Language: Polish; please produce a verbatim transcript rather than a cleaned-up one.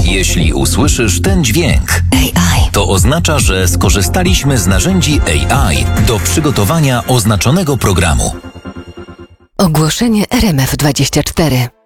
Jeśli usłyszysz ten dźwięk, A I, to oznacza, że skorzystaliśmy z narzędzi A I do przygotowania oznaczonego programu. Ogłoszenie R M F dwadzieścia cztery.